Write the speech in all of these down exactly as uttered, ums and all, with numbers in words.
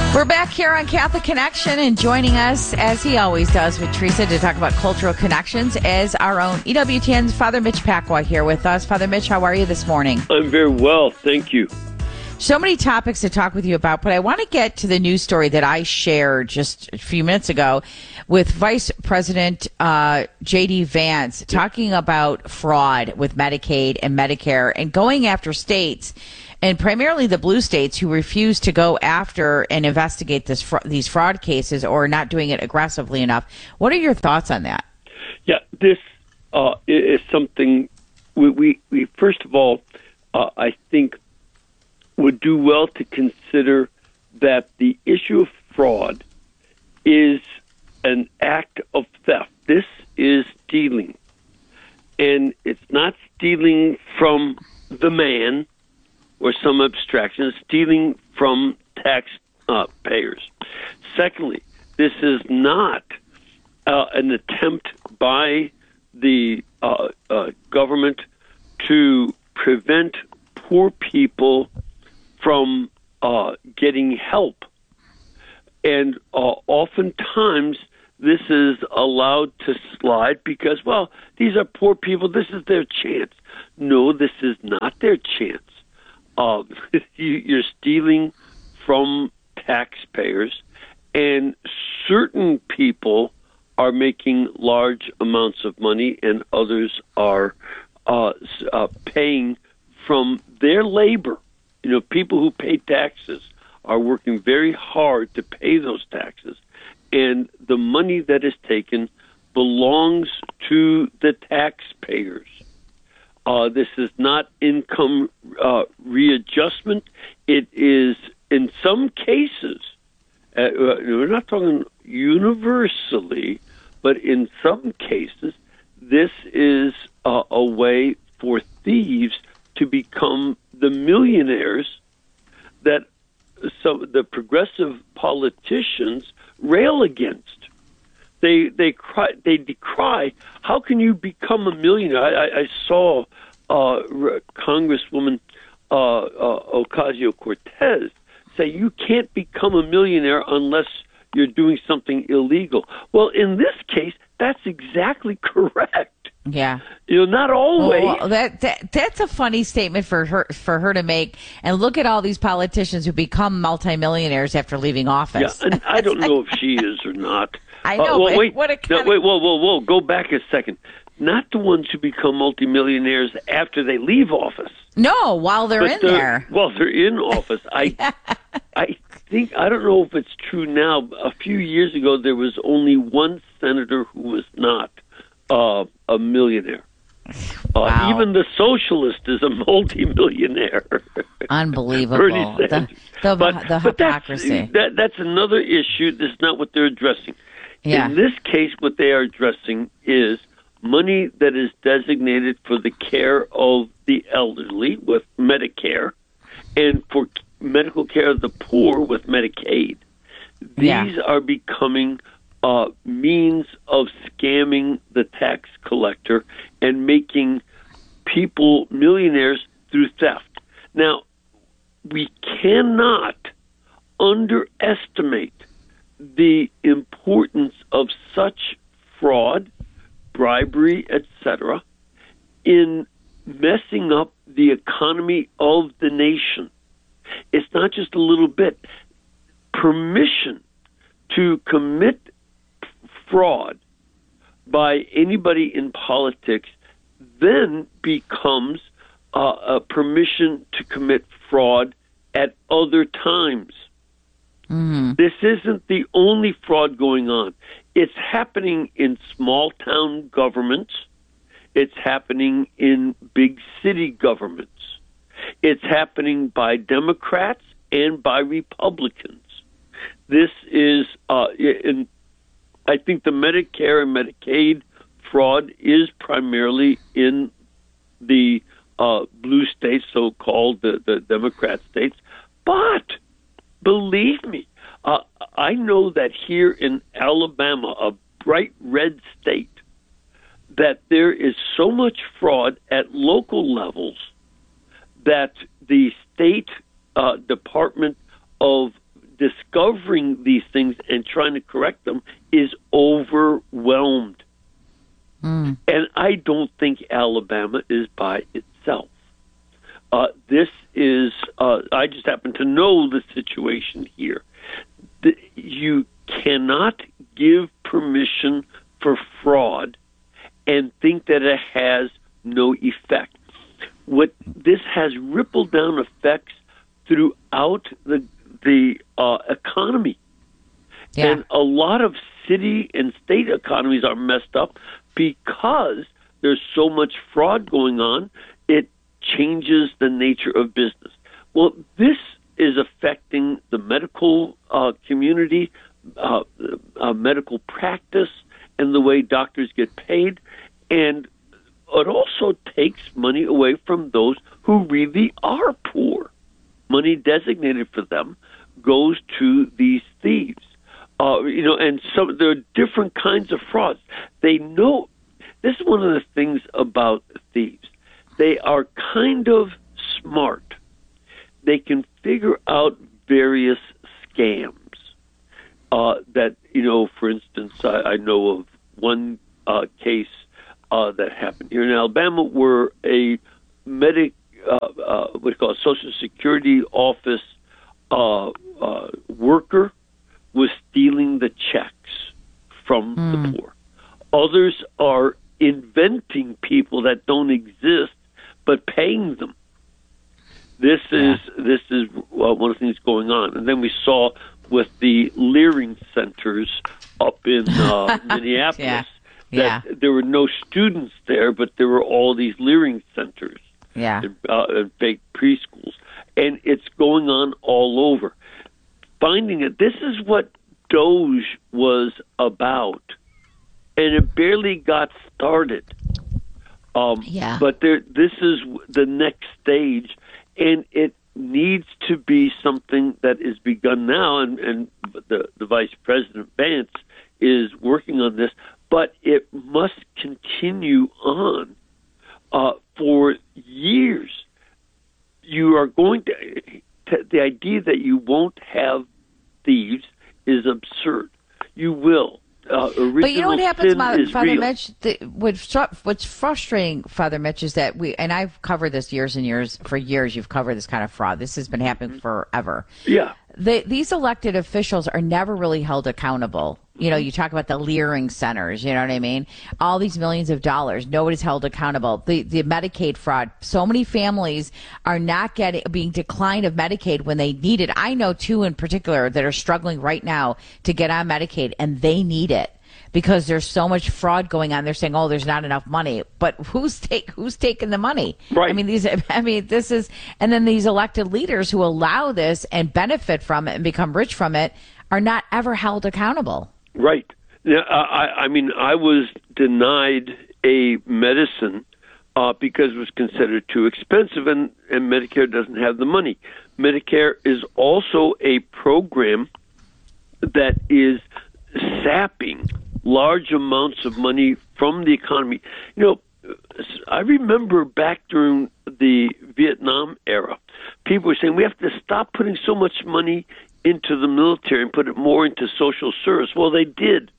We're back here on Catholic Connection, and joining us, as he always does with Teresa, to talk about cultural connections is our own E W T N's Father Mitch Pacwa here with us. Father Mitch, how are you this morning? I'm very well, thank you. So many topics to talk with you about, but I want to get to the news story that I shared just a few minutes ago with Vice President uh, J D. Vance talking about fraud with Medicaid and Medicare and going after states, and primarily the blue states, who refuse to go after and investigate this fr- these fraud cases or not doing it aggressively enough. What are your thoughts on that? Yeah, this uh, is something we, we, we first of all, uh, I think, would do well to consider that the issue of fraud is an act of theft. This is stealing. And it's not stealing from the man or some abstraction, it's stealing from taxpayers. Uh, Secondly, this is not uh, an attempt by the uh, uh, government to prevent poor people from uh, getting help. And uh, oftentimes this is allowed to slide because, well, these are poor people, this is their chance. No, this is not their chance. Uh, you, you're stealing from taxpayers, and certain people are making large amounts of money, and others are uh, uh, paying from their labor. You know, people who pay taxes are working very hard to pay those taxes, and the money that is taken belongs to the taxpayers. Uh, this is not income uh, readjustment. It is, in some cases, uh, we're not talking universally, but in some cases, this is uh, a way for thieves to become the millionaires that some the progressive politicians rail against. They they cry, they decry. How can you become a millionaire? I, I, I saw uh, Congresswoman uh, uh, Ocasio-Cortez say you can't become a millionaire unless you're doing something illegal. Well, in this case, that's exactly correct. Yeah, you know, not always. Well, that, that that's a funny statement for her for her to make. And look at all these politicians who become multimillionaires after leaving office. Yeah, and I don't know if she is or not. I know. Uh, well, but wait, what a no, wait, whoa, whoa, whoa! Go back a second. Not the ones who become multimillionaires after they leave office. No, while they're but in they're, there. While they're in office, I, yeah. I think I don't know if it's true now. A few years ago, there was only one senator who was not uh, a millionaire. Wow. Uh, even the socialist is a multimillionaire. Unbelievable. Bernie Sanders. The, the, but, the but hypocrisy. That's, that, that's another issue. That's not what they're addressing. Yeah. In this case, what they are addressing is money that is designated for the care of the elderly with Medicare and for medical care of the poor with Medicaid. These Yeah. are becoming uh, means of scamming the tax collector and making people millionaires through theft. Now, we cannot underestimate the importance of such fraud, bribery, et cetera, in messing up the economy of the nation. It's not just a little bit. Permission to commit fraud by anybody in politics then becomes uh, a permission to commit fraud at other times. Mm-hmm. This isn't the only fraud going on. It's happening in small town governments. It's happening in big city governments. It's happening by Democrats and by Republicans. This is, uh, in, I think the Medicare and Medicaid fraud is primarily in the uh, blue states, so-called the, the Democrat states. But believe me, uh, I know that here in Alabama, a bright red state, that there is so much fraud at local levels that the state uh, Department of discovering these things and trying to correct them is overwhelmed. Mm. And I don't think Alabama is by itself. Uh, this is, uh, I just happen to know the situation here. The, you cannot give permission for fraud and think that it has no effect. What this has rippled down effects throughout the the uh, economy. Yeah. And a lot of city and state economies are messed up because there's so much fraud going on, it changes the nature of business. Well, this is affecting the medical uh, community, uh, uh, medical practice, and the way doctors get paid. And it also takes money away from those who really are poor. Money designated for them goes to these thieves. Uh, you know, and so there are different kinds of frauds. They know, this is one of the things about thieves. They are kind of smart. They can figure out various scams. Uh, that, you know, for instance, I, I know of one uh, case uh, that happened here in Alabama where a medic, uh, uh, what do you call it, Social Security office uh, uh, worker was stealing the checks from mm. the poor. Others are inventing people that don't exist, but paying them. This yeah. is this is uh, one of the things going on. And then we saw with the Leering centers up in uh, Minneapolis yeah. that yeah. there were no students there, but there were all these Leering centers yeah. and, uh, and fake preschools. And it's going on all over. Finding it, this is what Doge was about, and it barely got started. Um, yeah. But there, this is the next stage, and it needs to be something that is begun now, and, and the, the Vice President Vance is working on this, but it must continue on uh, for years. You are going to, the idea that you won't have thieves is absurd. You will. Uh, but you know what happens, Ma- Father real. Mitch? The, what's, what's frustrating, Father Mitch, is that we, and I've covered this years and years, for years you've covered this kind of fraud. This has been happening mm-hmm. forever. Yeah. The, these elected officials are never really held accountable. You know, you talk about the Leering centers, you know what I mean? All these millions of dollars, nobody's held accountable. The the Medicaid fraud, so many families are not getting being declined of Medicaid when they need it. I know two in particular that are struggling right now to get on Medicaid, and they need it because there's so much fraud going on. They're saying, "Oh, there's not enough money," but who's take who's taking the money? Right. I mean, these. I mean, this is, and then these elected leaders who allow this and benefit from it and become rich from it are not ever held accountable. Right. Now, I, I mean, I was denied a medicine uh, because it was considered too expensive, and, and Medicare doesn't have the money. Medicare is also a program that is sapping large amounts of money from the economy. You know, I remember back during the Vietnam era, people were saying we have to stop putting so much money into the military and put it more into social service. Well, they did.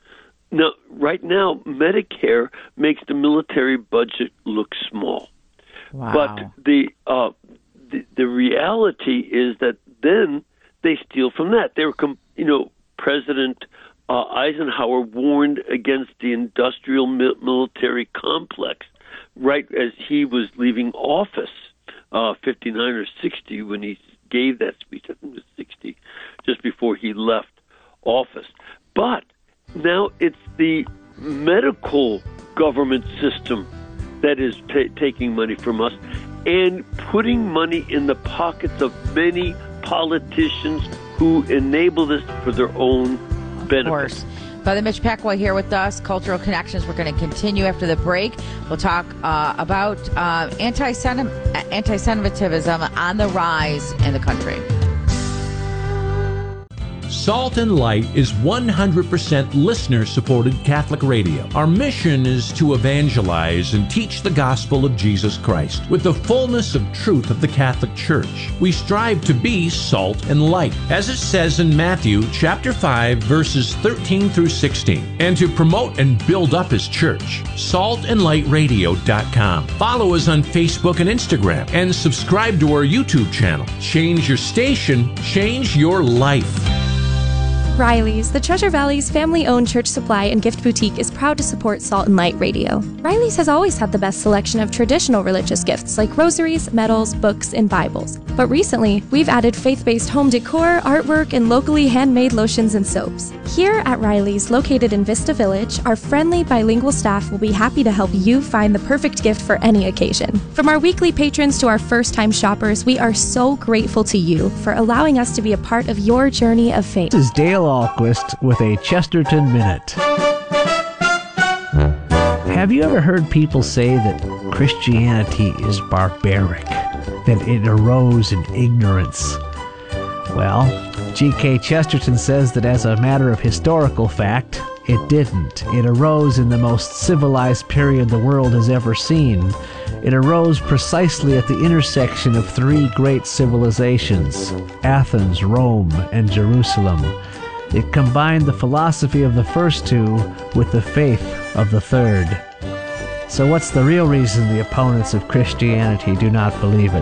Now, right now, Medicare makes the military budget look small. Wow. But the, uh, the the reality is that then they steal from that. They were, com- you know, President uh, Eisenhower warned against the industrial mi- military complex right as he was leaving office, uh, fifty-nine or sixty, when he gave that speech. I think it was sixty, just before he left office. But now it's the medical government system that is t- taking money from us and putting money in the pockets of many politicians who enable this for their own benefit. Of course. Father Mitch Pacwa here with us, Cultural Connections. We're going to continue after the break. We'll talk uh, about uh, anti-Semitism on the rise in the country. Salt and Light is one hundred percent listener-supported Catholic radio. Our mission is to evangelize and teach the gospel of Jesus Christ with the fullness of truth of the Catholic Church. We strive to be salt and light, as it says in Matthew chapter five, verses thirteen through sixteen, and to promote and build up His church. salt and light radio dot com. Follow us on Facebook and Instagram, and subscribe to our YouTube channel. Change your station, change your life. Riley's, the Treasure Valley's family-owned church supply and gift boutique, is proud to support Salt and Light Radio. Riley's has always had the best selection of traditional religious gifts like rosaries, medals, books, and Bibles. But recently, we've added faith-based home decor, artwork, and locally handmade lotions and soaps. Here at Riley's, located in Vista Village, our friendly bilingual staff will be happy to help you find the perfect gift for any occasion. From our weekly patrons to our first-time shoppers, we are so grateful to you for allowing us to be a part of your journey of faith. This is Dale Ahlquist with a Chesterton Minute. Have you ever heard people say that Christianity is barbaric, that it arose in ignorance? Well, G K Chesterton says that as a matter of historical fact, it didn't. It arose in the most civilized period the world has ever seen. It arose precisely at the intersection of three great civilizations, Athens, Rome, and Jerusalem. It combined the philosophy of the first two with the faith of the third. So what's the real reason the opponents of Christianity do not believe it?